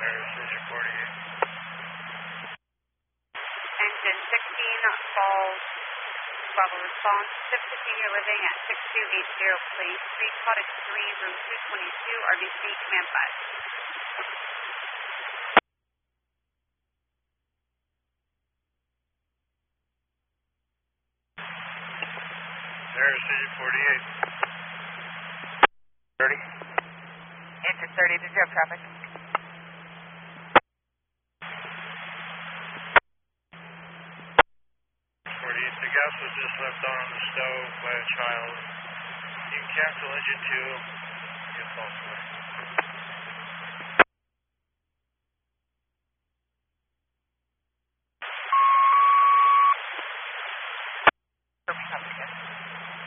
Station 48. Engine 16 falls, Bravo response. 15, you're living at 6280, please. Street Cottage 3, room 222, RBC, command 5. There's Station 48. 30. Engine 30, did you have traffic? 48, the gas was just left on the stove by a child. You can cancel engine 2, get false away.